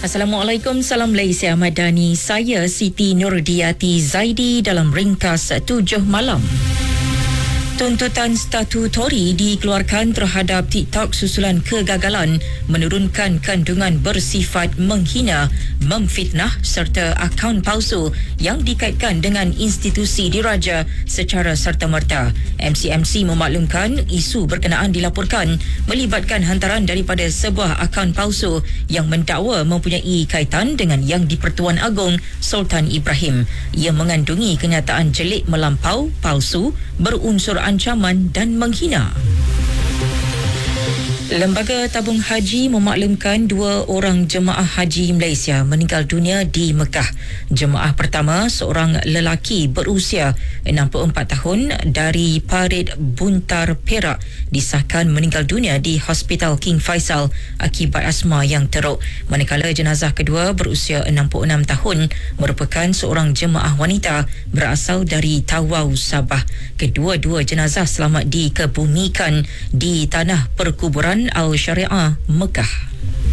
Assalamualaikum, salam Malaysia Madani. Saya Siti Nurdiati Zaidi dalam ringkas 7 malam. Tuntutan statutori dikeluarkan terhadap TikTok susulan kegagalan menurunkan kandungan bersifat menghina, memfitnah serta akaun palsu yang dikaitkan dengan institusi diraja secara serta-merta. MCMC memaklumkan isu berkenaan dilaporkan melibatkan hantaran daripada sebuah akaun palsu yang mendakwa mempunyai kaitan dengan Yang di-Pertuan Agong Sultan Ibrahim. Ia mengandungi kenyataan jelik melampau, palsu, berunsur ancaman dan menghina. Lembaga Tabung Haji memaklumkan 2 orang jemaah haji Malaysia meninggal dunia di Mekah. Jemaah pertama, seorang lelaki berusia 64 tahun dari Parit Buntar, Perak, disahkan meninggal dunia di Hospital King Faisal akibat asma yang teruk. Manakala jenazah kedua berusia 66 tahun merupakan seorang jemaah wanita berasal dari Tawau, Sabah. Kedua-dua jenazah selamat dikebumikan di tanah perkuburan Al-Syariah, Mekah.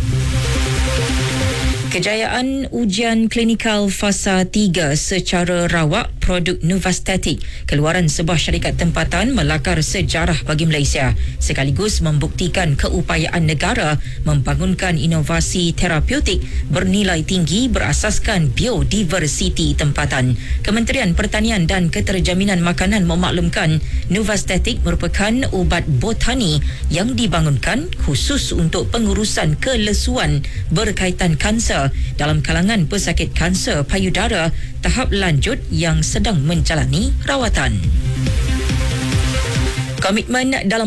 Kejayaan ujian klinikal fasa 3 secara rawak produk Nuvastatic, keluaran sebuah syarikat tempatan, melakar sejarah bagi Malaysia sekaligus membuktikan keupayaan negara membangunkan inovasi terapeutik bernilai tinggi berasaskan biodiversiti tempatan. Kementerian Pertanian dan Keterjaminan Makanan memaklumkan Nuvastatic merupakan ubat botani yang dibangunkan khusus untuk pengurusan kelesuan berkaitan kanser dalam kalangan pesakit kanser payudara tahap lanjut yang sedang menjalani rawatan. Komitmen dalam